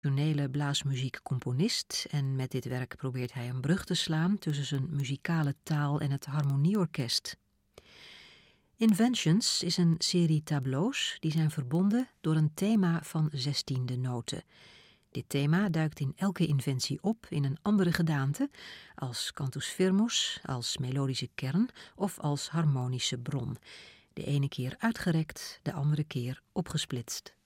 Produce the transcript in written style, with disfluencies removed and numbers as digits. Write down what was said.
Tonele blaasmuziekcomponist en met dit werk probeert hij een brug te slaan tussen zijn muzikale taal en het harmonieorkest. Inventions is een serie tableaus die zijn verbonden door een thema van 16e noten. Dit thema duikt in elke inventie op in een andere gedaante, als cantus firmus, als melodische kern of als harmonische bron. De ene keer uitgerekt, de andere keer opgesplitst.